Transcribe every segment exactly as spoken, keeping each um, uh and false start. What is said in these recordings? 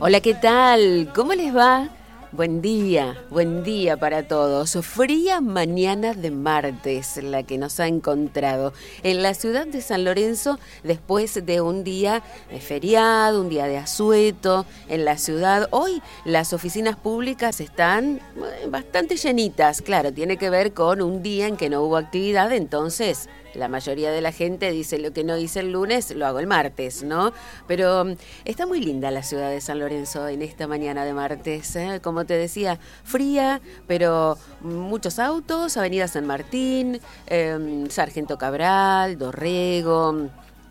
Hola, ¿qué tal? ¿Cómo les va? Buen día, buen día para todos. Fría mañana de martes, la que nos ha encontrado en la ciudad de San Lorenzo después de un día de feriado, un día de asueto en la ciudad. Hoy las oficinas públicas están bastante llenitas, claro, tiene que ver con un día en que no hubo actividad, entonces la mayoría de la gente dice lo que no hice el lunes, lo hago el martes, ¿no? Pero está muy linda la ciudad de San Lorenzo en esta mañana de martes, ¿eh? Como te decía, fría, pero muchos autos, Avenida San Martín, eh, Sargento Cabral, Dorrego.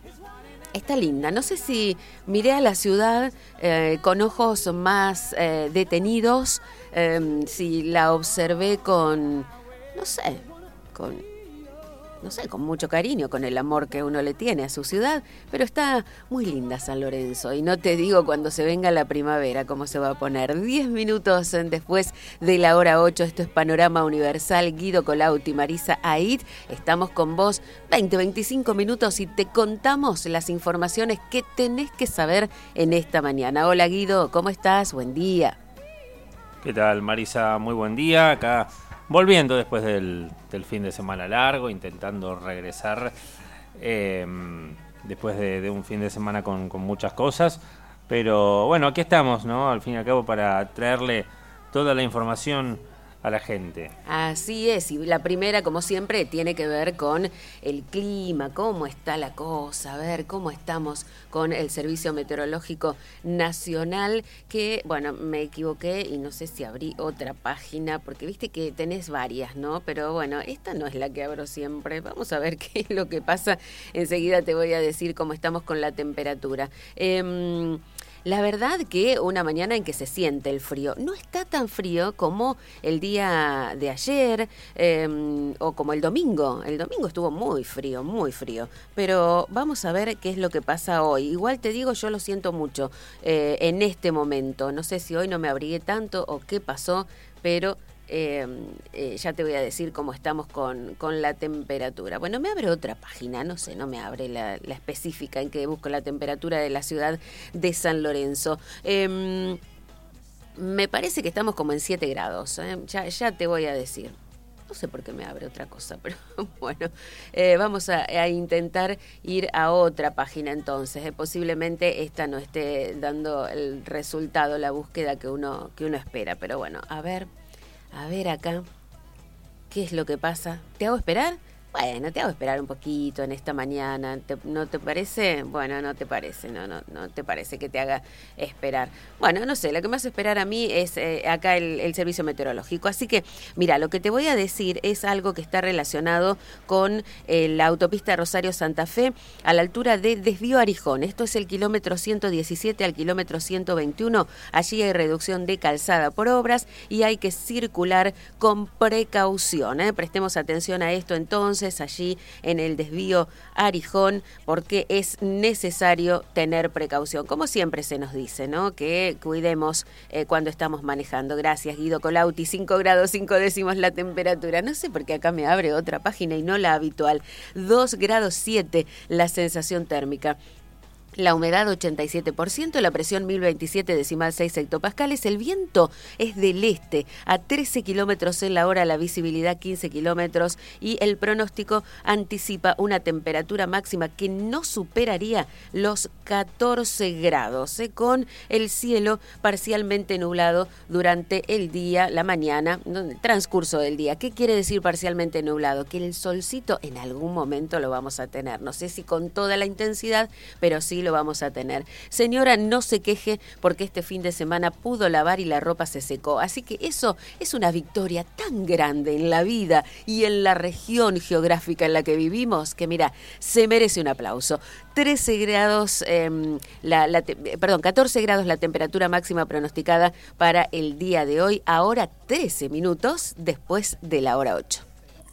Está linda. No sé si miré a la ciudad eh, con ojos más eh, detenidos, eh, si la observé con, no sé, con... no sé, con mucho cariño, con el amor que uno le tiene a su ciudad, pero está muy linda San Lorenzo, y no te digo cuando se venga la primavera cómo se va a poner. Diez minutos después de la hora ocho, esto es Panorama Universal, Guido Colautti, Marisa Aid, estamos con vos veinte, veinticinco minutos y te contamos las informaciones que tenés que saber en esta mañana. Hola Guido, ¿cómo estás? Buen día. ¿Qué tal, Marisa? Muy buen día, acá volviendo después del, del fin de semana largo, intentando regresar eh, después de, de un fin de semana con, con muchas cosas. Pero bueno, aquí estamos, ¿no? Al fin y al cabo, para traerle toda la información a la gente. Así es, y la primera, como siempre, tiene que ver con el clima, cómo está la cosa, a ver cómo estamos con el Servicio Meteorológico Nacional, que, bueno, me equivoqué y no sé si abrí otra página, porque viste que tenés varias, ¿no? Pero bueno, esta no es la que abro siempre. Vamos a ver qué es lo que pasa. Enseguida te voy a decir cómo estamos con la temperatura. Eh, La verdad que una mañana en que se siente el frío, no está tan frío como el día de ayer eh, o como el domingo. El domingo estuvo muy frío, muy frío. Pero vamos a ver qué es lo que pasa hoy. Igual te digo, yo lo siento mucho eh, en este momento. No sé si hoy no me abrigué tanto o qué pasó, pero... Eh, eh, ya te voy a decir cómo estamos con, con la temperatura. Bueno, me abre otra página, no sé, no me abre la, la específica en que busco la temperatura de la ciudad de San Lorenzo. Eh, me parece que estamos como en siete grados, ¿eh? ya, ya te voy a decir. No sé por qué me abre otra cosa, pero bueno, eh, vamos a, a intentar ir a otra página entonces. Eh, posiblemente esta no esté dando el resultado, la búsqueda que uno, que uno espera, pero bueno, a ver... A ver acá, ¿qué es lo que pasa? ¿Te hago esperar? Bueno, te hago esperar un poquito en esta mañana. ¿Te, ¿No te parece? Bueno, no te parece, no, no, no te parece que te haga esperar. Bueno, no sé, lo que me hace esperar a mí es eh, acá el, el servicio meteorológico. Así que, mira, lo que te voy a decir es algo que está relacionado con eh, la autopista Rosario-Santa Fe a la altura de Desvío Arijón. Esto es el kilómetro ciento diecisiete al kilómetro ciento veintiuno. Allí hay reducción de calzada por obras y hay que circular con precaución, ¿eh? Prestemos atención a esto entonces. Allí en el desvío Arijón, porque es necesario tener precaución. Como siempre se nos dice, ¿no? Que cuidemos eh, cuando estamos manejando. Gracias, Guido Colautti. cinco grados cinco décimos la temperatura. No sé por qué acá me abre otra página y no la habitual. dos grados siete la sensación térmica. La humedad ochenta y siete por ciento, la presión mil veintisiete decimal seis hectopascales, el viento es del este a trece kilómetros en la hora, la visibilidad quince kilómetros y el pronóstico anticipa una temperatura máxima que no superaría los catorce grados, ¿eh? Con el cielo parcialmente nublado durante el día, la mañana, el transcurso del día. ¿Qué quiere decir parcialmente nublado? Que el solcito en algún momento lo vamos a tener, no sé si con toda la intensidad, pero sí lo vamos a tener. Señora, no se queje porque este fin de semana pudo lavar y la ropa se secó. Así que eso es una victoria tan grande en la vida y en la región geográfica en la que vivimos que, mira, se merece un aplauso. trece grados, eh, la, la, perdón, catorce grados la temperatura máxima pronosticada para el día de hoy. Ahora trece minutos después de la hora ocho.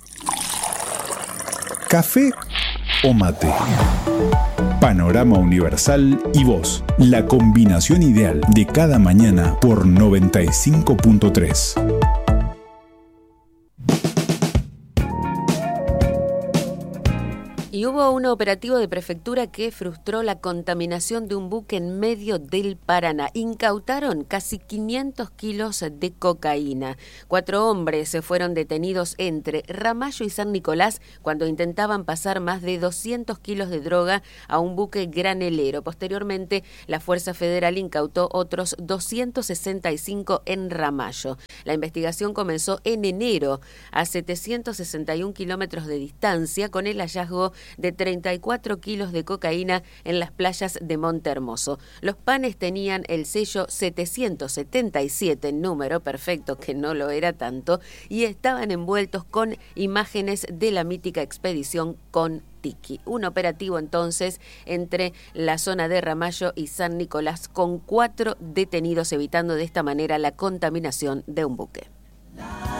¿Café o mate? Panorama Universal y vos, la combinación ideal de cada mañana por noventa y cinco punto tres. Y hubo un operativo de prefectura que frustró la contaminación de un buque en medio del Paraná. Incautaron casi quinientos kilos de cocaína. Cuatro hombres se fueron detenidos entre Ramallo y San Nicolás cuando intentaban pasar más de doscientos kilos de droga a un buque granelero. Posteriormente, la Fuerza Federal incautó otros doscientos sesenta y cinco en Ramallo. La investigación comenzó en enero, a setecientos sesenta y un kilómetros de distancia, con el hallazgo de treinta y cuatro kilos de cocaína en las playas de Monte Hermoso. Los panes tenían el sello setecientos setenta y siete, número perfecto, que no lo era tanto, y estaban envueltos con imágenes de la mítica expedición Kon-Tiki. Un operativo entonces entre la zona de Ramallo y San Nicolás con cuatro detenidos, evitando de esta manera la contaminación de un buque.